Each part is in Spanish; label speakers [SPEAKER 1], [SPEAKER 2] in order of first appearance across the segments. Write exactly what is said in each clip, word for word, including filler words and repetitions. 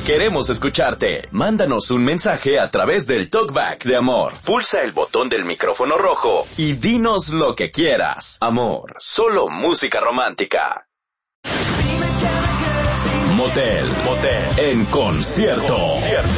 [SPEAKER 1] Queremos escucharte. Mándanos un mensaje a través del Talkback de Amor. Pulsa el botón del micrófono rojo y dinos lo que quieras. Amor, solo música romántica. Motel, Motel, en concierto. concierto.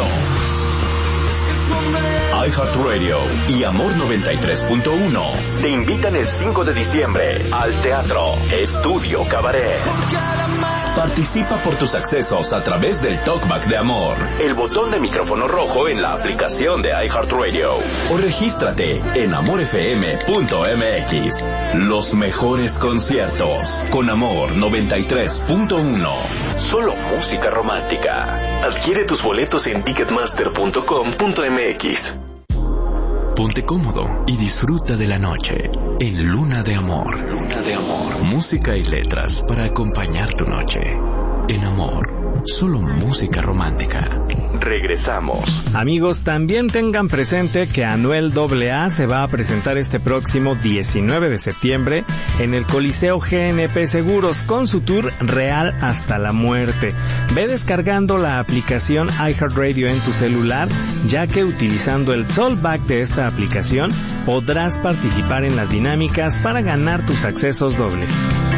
[SPEAKER 1] iHeartRadio y Amor noventa y tres punto uno te invitan el cinco de diciembre al Teatro Estudio Cabaret. Participa por tus accesos a través del Talkback de Amor, el botón de micrófono rojo en la aplicación de iHeartRadio o regístrate en amor f m punto m x. Los mejores conciertos con Amor noventa y tres punto uno. Solo música romántica. Adquiere tus boletos en ticketmaster punto com punto m x. Ponte cómodo y disfruta de la noche en Luna de Amor. Luna de Amor. Música y letras para acompañar tu noche. En Amor, solo música romántica. Regresamos.
[SPEAKER 2] Amigos, también tengan presente que Anuel A A se va a presentar este próximo diecinueve de septiembre en el Coliseo G N P Seguros con su tour Real hasta la Muerte. Ve descargando la aplicación iHeartRadio en tu celular, ya que utilizando el Talkback de esta aplicación podrás participar en las dinámicas para ganar tus accesos dobles.